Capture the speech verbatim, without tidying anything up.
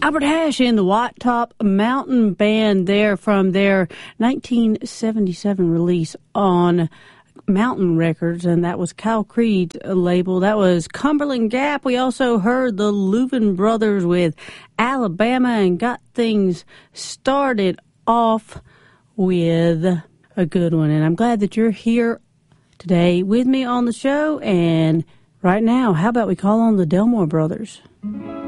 Albert Hash and the White Top Mountain Band there from their nineteen seventy-seven release on Mountain Records, and that was Kyle Creed's label. That was Cumberland Gap. We also heard the Louvin Brothers with Alabama and got things started off with a good one. And I'm glad that you're here today with me on the show. And right now, how about we call on the Delmore Brothers?